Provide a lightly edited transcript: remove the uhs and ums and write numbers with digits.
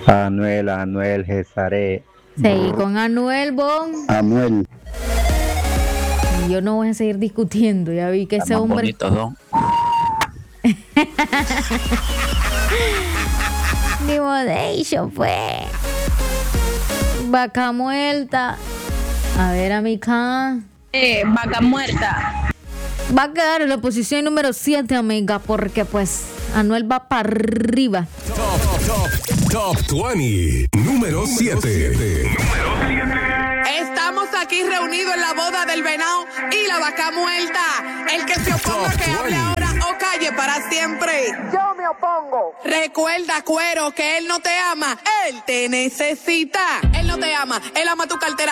Anuel, Cesaré. Seguí con Anuel, Bon. Anuel. Y yo no voy a seguir discutiendo. Ya vi que ese Más hombre. bonitos, ¿no? Ni modation, pues. Vaca muerta. A ver, amiga. Vaca muerta. Va a quedar en la posición número 7, amiga, porque pues Anuel va para arriba. Top 20, número 7. Estamos aquí reunidos en la boda del venado y la vaca muerta. El que se oponga que hable ahora o calle para siempre. Yo me opongo. Recuerda, cuero, que él no te ama, él te necesita. Él no te ama, él ama tu cartera.